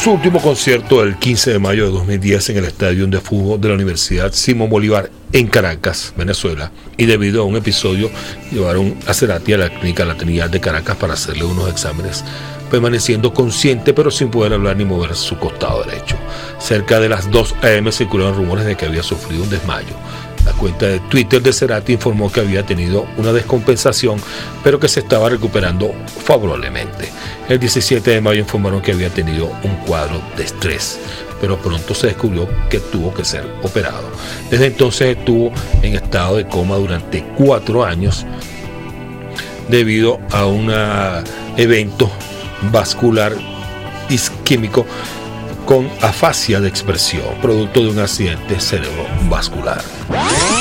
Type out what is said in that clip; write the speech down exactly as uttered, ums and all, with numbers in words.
Su último concierto el quince de mayo de dos mil diez en el estadio de fútbol de la Universidad Simón Bolívar en Caracas, Venezuela, y debido a un episodio llevaron a Cerati a la clínica La Trinidad de Caracas para hacerle unos exámenes, permaneciendo consciente pero sin poder hablar ni mover su costado derecho. Cerca de las dos a eme circularon rumores de que había sufrido un desmayo. La cuenta de Twitter de Cerati informó que había tenido una descompensación, pero que se estaba recuperando favorablemente. El diecisiete de mayo informaron que había tenido un cuadro de estrés, pero pronto se descubrió que tuvo que ser operado. Desde entonces estuvo en estado de coma durante cuatro años debido a un evento vascular isquémico con afasia de expresión, producto de un accidente cerebrovascular.